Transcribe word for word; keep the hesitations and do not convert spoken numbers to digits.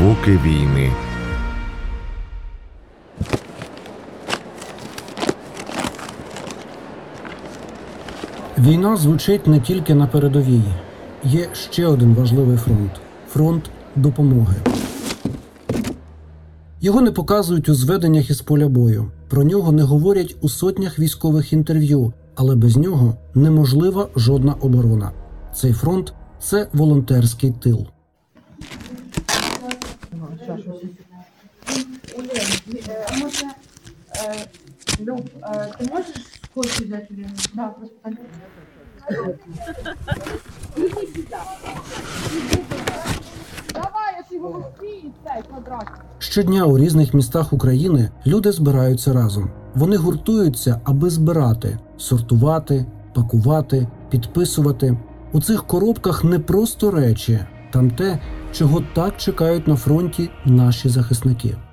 Звуки війни. Війна звучить не тільки на передовій. Є ще один важливий фронт – фронт допомоги. Його не показують у зведеннях із поля бою. Про нього не говорять у сотнях військових інтерв'ю, але без нього неможлива жодна оборона. Цей фронт – це волонтерський тил. А може, Люб, ти можеш скотч взяти? Да, просто так. Давай, я ж його успію, цей квадрат. Щодня у різних містах України люди збираються разом. Вони гуртуються, аби збирати, сортувати, пакувати, підписувати. У цих коробках не просто речі, там те, чого так чекають на фронті наші захисники.